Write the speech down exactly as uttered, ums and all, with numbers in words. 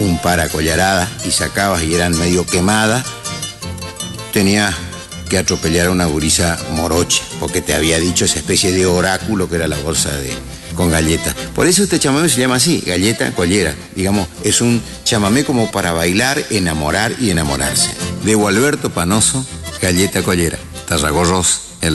un par a collarada y sacabas y eran medio quemadas, tenías que atropellar a una gurisa morocha, porque te había dicho esa especie de oráculo que era la bolsa de, con galletas. Por eso este chamamé se llama así, galleta collera. Digamos, es un chamamé como para bailar, enamorar y enamorarse. De Gualberto Panoso, Galleta Collera, Tarragorros.